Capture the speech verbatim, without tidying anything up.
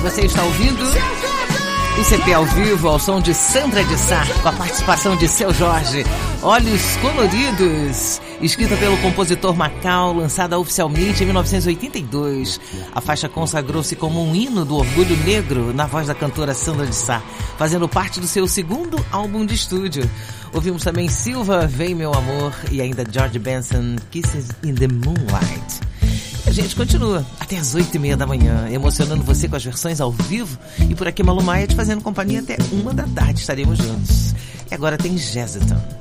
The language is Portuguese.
Você está ouvindo I C P ao vivo, ao som de Sandra de Sá, com a participação de Seu Jorge. Olhos Coloridos, escrita pelo compositor Macau, lançada oficialmente em mil novecentos e oitenta e dois. A faixa consagrou-se como um hino do orgulho negro na voz da cantora Sandra de Sá, fazendo parte do seu segundo álbum de estúdio. Ouvimos também Silva, Vem Meu Amor, e ainda George Benson, Kisses in the Moonlight. A gente continua até as oito e meia da manhã, emocionando você com as versões ao vivo. E por aqui Malu Maia te fazendo companhia até uma da tarde, estaremos juntos. E agora tem Jessiton.